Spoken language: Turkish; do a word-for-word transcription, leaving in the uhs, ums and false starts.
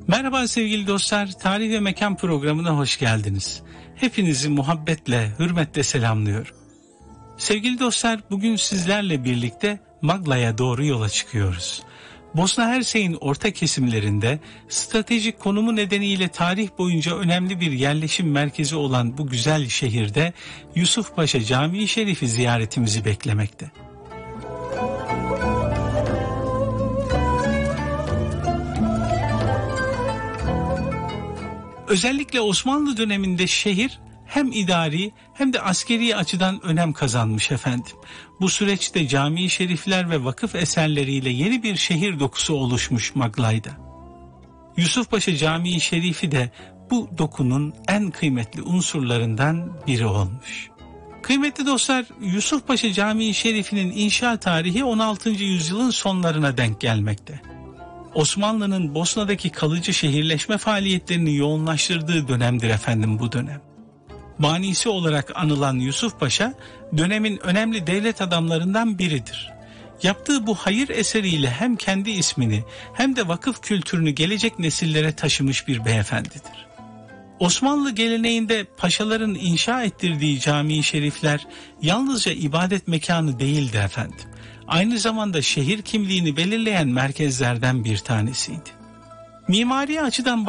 Merhaba sevgili dostlar, Tarih ve Mekan programına hoş geldiniz. Hepinizi muhabbetle, hürmetle selamlıyorum. Sevgili dostlar, bugün sizlerle birlikte Magla'ya doğru yola çıkıyoruz. Bosna Hersek'in orta kesimlerinde stratejik konumu nedeniyle tarih boyunca önemli bir yerleşim merkezi olan bu güzel şehirde Yusufpaşa Camii Şerifi ziyaretimizi beklemekte. Özellikle Osmanlı döneminde şehir hem idari hem de askeri açıdan önem kazanmış efendim. Bu süreçte cami-i şerifler ve vakıf eserleriyle yeni bir şehir dokusu oluşmuş Maglay'da. Yusufpaşa Camii Şerifi de bu dokunun en kıymetli unsurlarından biri olmuş. Kıymetli dostlar, Yusufpaşa Camii Şerifi'nin inşa tarihi on altıncı yüzyılın sonlarına denk gelmekte. Osmanlı'nın Bosna'daki kalıcı şehirleşme faaliyetlerini yoğunlaştırdığı dönemdir efendim bu dönem. Banisi olarak anılan Yusuf Paşa dönemin önemli devlet adamlarından biridir. Yaptığı bu hayır eseriyle hem kendi ismini hem de vakıf kültürünü gelecek nesillere taşımış bir beyefendidir. Osmanlı geleneğinde paşaların inşa ettirdiği cami-i şerifler yalnızca ibadet mekanı değildi efendim. Aynı zamanda şehir kimliğini belirleyen merkezlerden bir tanesiydi. Mimari açıdan